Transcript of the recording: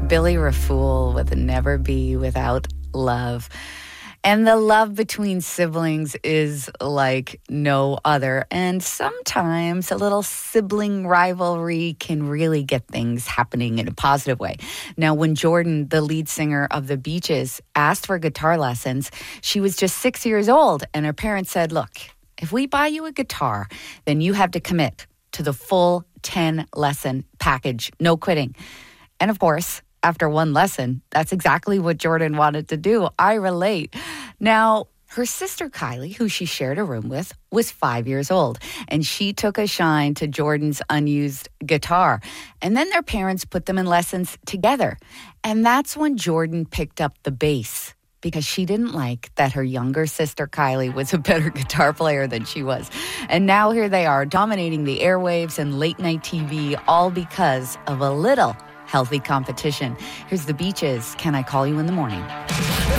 Billy Rafool with Never Be Without Love. And the love between siblings is like no other. And sometimes a little sibling rivalry can really get things happening in a positive way. Now, when Jordan, the lead singer of The Beaches, asked for guitar lessons, she was just 6 years old. And her parents said, look, if we buy you a guitar, then you have to commit to the full 10-lesson package. No quitting. And of course, after one lesson, that's exactly what Jordan wanted to do. I relate. Now, her sister Kylie, who she shared a room with, was 5 years old, and she took a shine to Jordan's unused guitar. And then their parents put them in lessons together. And that's when Jordan picked up the bass, because she didn't like that her younger sister Kylie was a better guitar player than she was. And now here they are, dominating the airwaves and late-night TV, all because of a little healthy competition. Here's The Beaches, Can I Call You in the Morning?